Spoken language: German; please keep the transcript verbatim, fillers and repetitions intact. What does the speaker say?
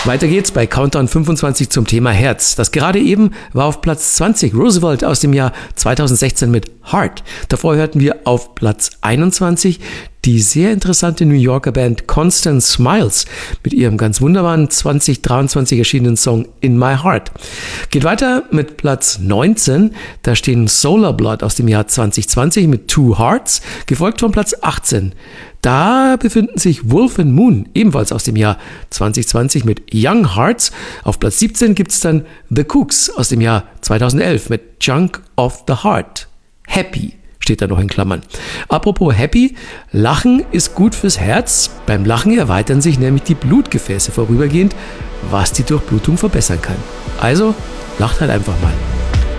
Weiter geht's bei Countdown fünfundzwanzig zum Thema Herz. Das gerade eben war auf Platz zwanzig Roosevelt aus dem Jahr zweitausendsechzehn mit Heart. Davor hörten wir auf Platz einundzwanzig die sehr interessante New Yorker Band Constant Smiles mit ihrem ganz wunderbaren zwanzig dreiundzwanzig erschienenen Song In My Heart. Geht weiter mit Platz neunzehn. Da stehen Solar Blood aus dem Jahr zwanzig zwanzig mit Two Hearts, gefolgt von Platz achtzehn. Da befinden sich Wolf and Moon, ebenfalls aus dem Jahr zwanzig zwanzig mit Young Hearts. Auf Platz siebzehn gibt es dann The Kooks aus dem Jahr zweitausendelf mit Junk of the Heart. Happy steht da noch in Klammern. Apropos Happy, Lachen ist gut fürs Herz. Beim Lachen erweitern sich nämlich die Blutgefäße vorübergehend, was die Durchblutung verbessern kann. Also, lacht halt einfach mal.